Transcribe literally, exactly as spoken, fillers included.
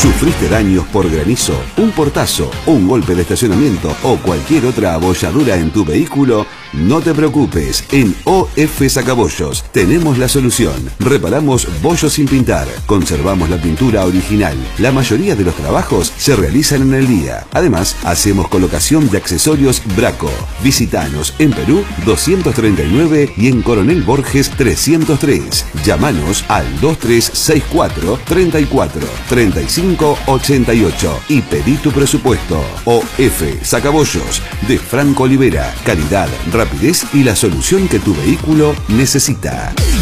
¿Sufriste daños por granizo, un portazo, un golpe de estacionamiento o cualquier otra abolladura en tu vehículo? No te preocupes, en O F Sacabollos tenemos la solución. Reparamos bollos sin pintar, conservamos la pintura original. La mayoría de los trabajos se realizan en el día. Además, hacemos colocación de accesorios Braco. Visítanos en Perú doscientos treinta y nueve y en Coronel Borges trescientos tres. Llámanos al dos tres seis cuatro, treinta y cuatro, treinta y cinco, ochenta y ocho y pedí tu presupuesto. O F Sacabollos de Franco Olivera. Calidad, rapidez y la solución que tu vehículo necesita.